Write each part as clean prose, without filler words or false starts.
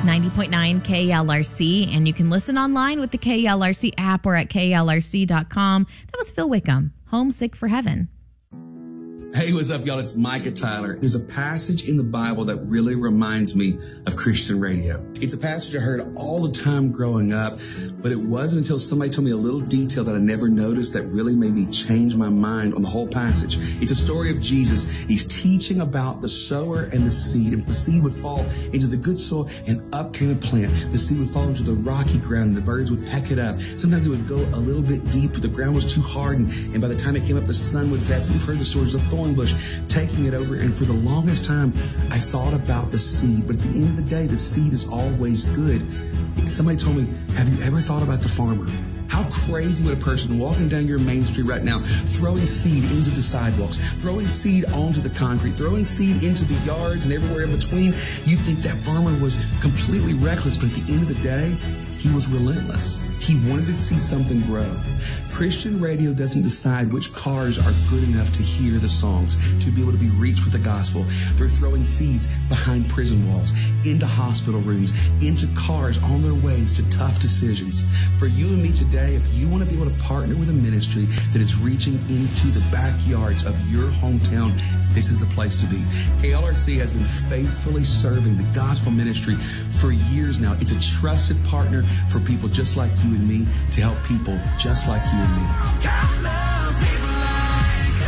90.9 KLRC, and you can listen online with the KLRC app or at KLRC.com. That was Phil Wickham, Homesick for Heaven. Hey, what's up, y'all? It's Micah Tyler. There's a passage in the Bible that really reminds me of Christian radio. It's a passage I heard all the time growing up, but it wasn't until somebody told me a little detail that I never noticed that really made me change my mind on the whole passage. It's a story of Jesus. He's teaching about the sower and the seed. And the seed would fall into the good soil, and up came a plant. The seed would fall into the rocky ground, and the birds would peck it up. Sometimes it would go a little bit deep, but the ground was too hard, and by the time it came up, the sun would zap. You've heard the stories of thorn bush taking it over, and for the longest time I thought about the seed, but at the end of the day the seed is always good. Somebody told me, have you ever thought about the farmer? How crazy would a person walking down your main street right now, throwing seed into the sidewalks, throwing seed onto the concrete, throwing seed into the yards and everywhere in between? You'd think that farmer was completely reckless, but at the end of the day, he was relentless. He wanted to see something grow. Christian radio doesn't decide which cars are good enough to hear the songs, to be able to be reached with the gospel. They're throwing seeds behind prison walls, into hospital rooms, into cars on their ways to tough decisions. For you and me today, if you want to be able to partner with a ministry that is reaching into the backyards of your hometown, this is the place to be. KLRC has been faithfully serving the gospel ministry for years now. It's a trusted partner for people just like you and me to help people just like you and me. God loves people like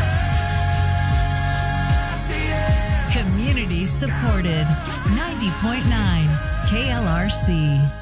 us, yeah. Community supported. 90.9 KLRC.